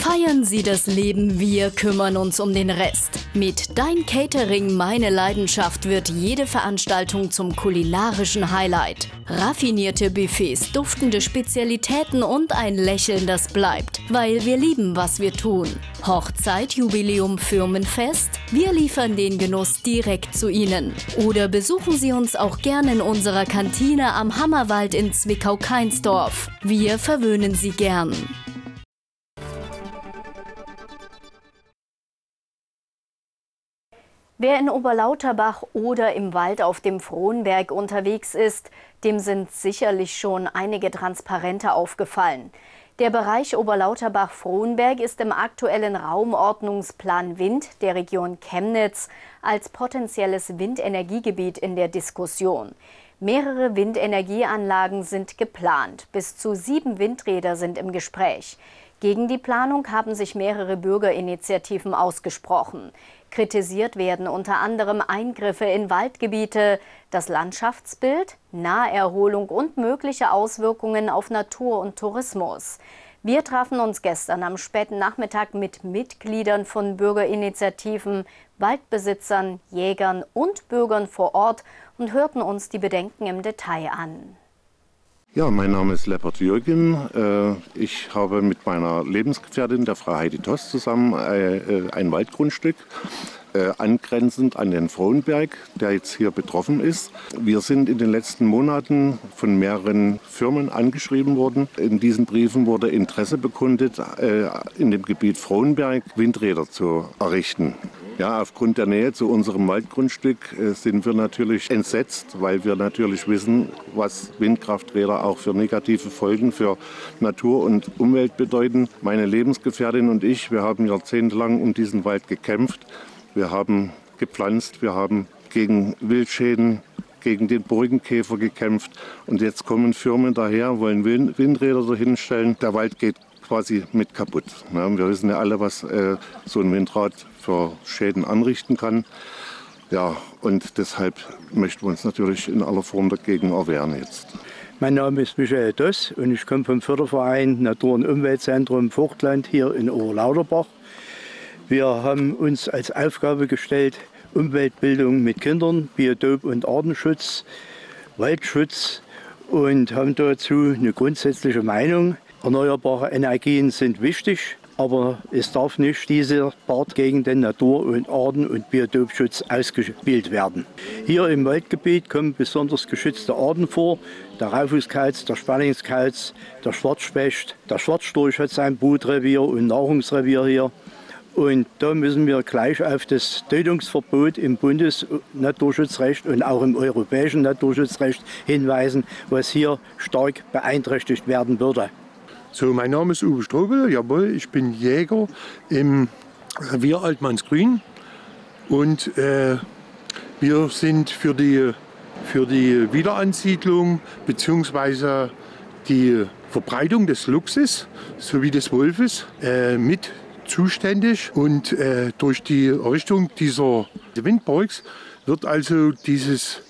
Feiern Sie das Leben, wir kümmern uns um den Rest. Mit Dein Catering, meine Leidenschaft wird jede Veranstaltung zum kulinarischen Highlight. Raffinierte Buffets, duftende Spezialitäten und ein Lächeln, das bleibt, weil wir lieben, was wir tun. Hochzeit, Jubiläum, Firmenfest? Wir liefern den Genuss direkt zu Ihnen. Oder besuchen Sie uns auch gerne in unserer Kantine am Hammerwald in Zwickau-Kainsdorf. Wir verwöhnen Sie gern. Wer in Oberlauterbach oder im Wald auf dem Frohnberg unterwegs ist, dem sind sicherlich schon einige Transparente aufgefallen. Der Bereich Oberlauterbach-Frohnberg ist im aktuellen Raumordnungsplan Wind der Region Chemnitz als potenzielles Windenergiegebiet in der Diskussion. Mehrere Windenergieanlagen sind geplant. Bis zu 7 Windräder sind im Gespräch. Gegen die Planung haben sich mehrere Bürgerinitiativen ausgesprochen. Kritisiert werden unter anderem Eingriffe in Waldgebiete, das Landschaftsbild, Naherholung und mögliche Auswirkungen auf Natur und Tourismus. Wir trafen uns gestern am späten Nachmittag mit Mitgliedern von Bürgerinitiativen, Waldbesitzern, Jägern und Bürgern vor Ort und hörten uns die Bedenken im Detail an. Ja, mein Name ist Leppert Jürgen. Ich habe mit meiner Lebensgefährtin, der Frau Heidi Toss, zusammen ein Waldgrundstück angrenzend an den Frohnberg, der jetzt hier betroffen ist. Wir sind in den letzten Monaten von mehreren Firmen angeschrieben worden. In diesen Briefen wurde Interesse bekundet, in dem Gebiet Frohnberg Windräder zu errichten. Ja, aufgrund der Nähe zu unserem Waldgrundstück sind wir natürlich entsetzt, weil wir natürlich wissen, was Windkrafträder auch für negative Folgen für Natur und Umwelt bedeuten. Meine Lebensgefährtin und ich, wir haben jahrzehntelang um diesen Wald gekämpft. Wir haben gepflanzt, wir haben gegen Wildschäden, gegen den Borkenkäfer gekämpft. Und jetzt kommen Firmen daher, wollen Windräder dahin stellen. Der Wald geht quasi mit kaputt. Ja, wir wissen ja alle, was so ein Windrad für Schäden anrichten kann. Ja, und deshalb möchten wir uns natürlich in aller Form dagegen erwehren jetzt. Mein Name ist Michael Doss und ich komme vom Förderverein Natur- und Umweltzentrum Vogtland hier in Oberlauterbach. Wir haben uns als Aufgabe gestellt, Umweltbildung mit Kindern, Biotop- und Artenschutz, Waldschutz und haben dazu eine grundsätzliche Meinung. Erneuerbare Energien sind wichtig, aber es darf nicht dieser Part gegen den Natur- und Arten- und Biotopschutz ausgespielt werden. Hier im Waldgebiet kommen besonders geschützte Arten vor. Der Raufußkauz, der Spanningskauz, der Schwarzspecht, der Schwarzstorch hat sein Brutrevier und Nahrungsrevier hier. Und da müssen wir gleich auf das Tötungsverbot im Bundesnaturschutzrecht und auch im europäischen Naturschutzrecht hinweisen, was hier stark beeinträchtigt werden würde. So, mein Name ist Uwe Strobel, jawohl, ich bin Jäger im Revier Altmannsgrün und wir sind für die Wiederansiedlung bzw. die Verbreitung des Luchses sowie des Wolfes mit zuständig und durch die Errichtung dieser Windparks wird also dieses